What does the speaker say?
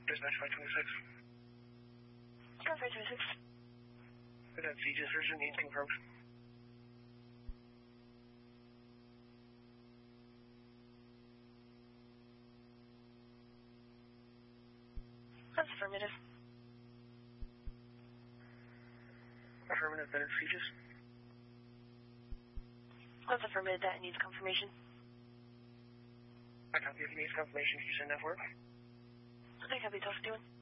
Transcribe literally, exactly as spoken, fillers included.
Dispatch five twenty-six. Star five twenty-six. Good, that's Aegis Urgent, needs confirmed. That's affirmative. Affirmative, that it's Aegis. That's affirmative, that needs confirmation. I copy if you need confirmation, can you send that for it? I copy, Delta two one.